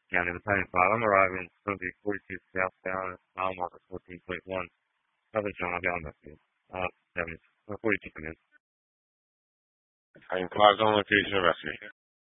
County to Payne 5. I'm arriving Sunday 42 southbound, mile marker 14.1. Southern China, I'll be on that field. 42 minutes. Payne 5's on location, rescue.